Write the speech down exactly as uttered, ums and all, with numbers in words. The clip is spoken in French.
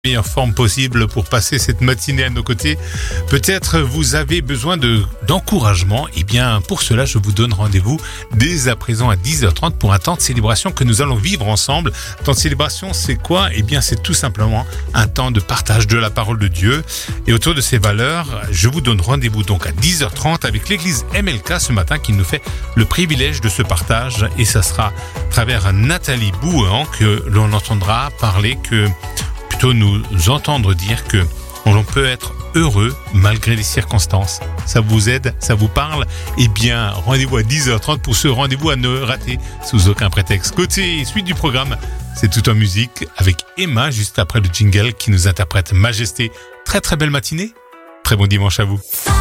Meilleure forme possible pour passer cette matinée à nos côtés. Peut-être vous avez besoin de d'encouragement. Et bien, pour cela, je vous donne rendez-vous dès à présent à dix heures trente pour un temps de célébration que nous allons vivre ensemble. Temps de célébration, c'est quoi? Eh bien, c'est tout simplement un temps de partage de la parole de Dieu. Et autour de ces valeurs, je vous donne rendez-vous donc à dix heures trente avec l'église M L K ce matin qui nous fait le privilège de ce partage. Et ça sera à travers Nathalie Bouhan que l'on entendra parler que nous entendre dire que on peut être heureux malgré les circonstances. Ça vous aide? Ça vous parle? Eh bien, rendez-vous à dix heures trente pour ce rendez-vous à ne rater sous aucun prétexte. Côté suite du programme, c'est tout en musique avec Emma juste après le jingle qui nous interprète Majesté. Très très belle matinée. Très bon dimanche à vous.